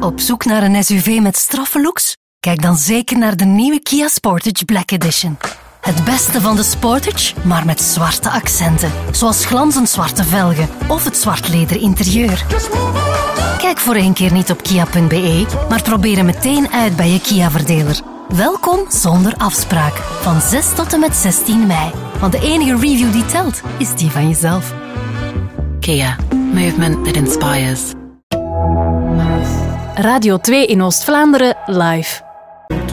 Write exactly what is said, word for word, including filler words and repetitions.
Op zoek naar een S U V met straffe looks? Kijk dan zeker naar de nieuwe Kia Sportage Black Edition. Het beste van de Sportage, maar met zwarte accenten. Zoals glanzend zwarte velgen of het zwart leder interieur. Kijk voor één keer niet op kia punt b e, maar probeer hem meteen uit bij je Kia-verdeler. Welkom zonder afspraak. Van zes tot en met zestien mei. Want de enige review die telt, is die van jezelf. Kia. Movement that inspires. Radio twee in Oost-Vlaanderen live.